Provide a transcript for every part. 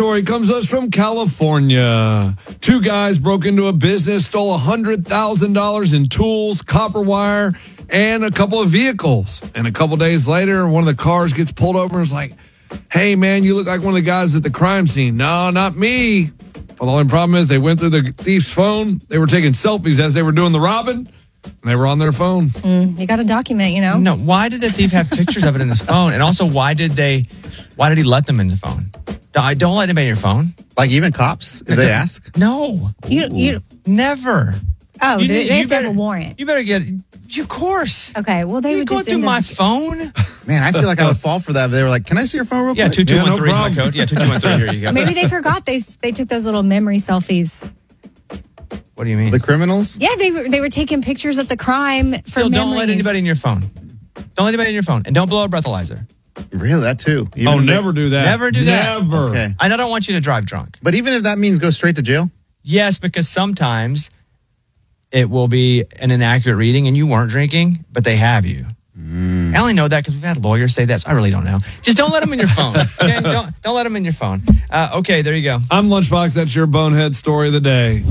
story comes to us from California. 2 guys broke into a business, stole $100,000 in tools, copper wire, and a couple of vehicles. And a couple days later, one of the cars gets pulled over and is like, "Hey, man, you look like one of the guys at the crime scene." "No, not me." Well, the only problem is they went through the thief's phone. They were taking selfies as they were doing the robbing, and they were on their phone. You got to document, you know? No, why did the thief have pictures of it in his phone? And also, why did he let them in the phone? Don't let anybody in your phone. Like even cops, if they ask? No. You Never. Oh, they have to have a warrant. You better get, of course. Okay, well, they You would go just through my phone? Man, I feel like I would fall for that. They were like, "Can I see your phone real quick?" Yeah, 2213 no is my problem. code. Yeah, 2213, here you go. Maybe they forgot they took those little memory selfies. What do you mean? The criminals? Yeah, they were taking pictures of the crime for Still, don't let memories. anybody in your phone. Don't let anybody in your phone. And don't blow a breathalyzer. Really, that too. Never do that. Never do that. Never. Okay. I don't want you to drive drunk. But even if that means go straight to jail? Yes, because sometimes it will be an inaccurate reading and you weren't drinking, but they have you. I only know that because we've had lawyers say that, so I really don't know. Just don't let them in your phone. Okay? Don't let them in your phone. Okay, there you go. I'm Lunchbox. That's your bonehead story of the day.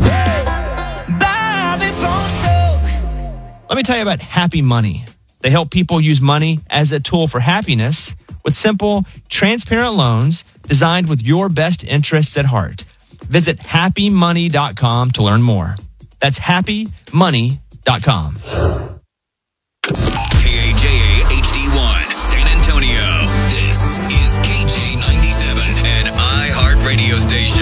Let me tell you about Happy Money. They help people use money as a tool for happiness with simple, transparent loans designed with your best interests at heart. Visit happymoney.com to learn more. That's happymoney.com.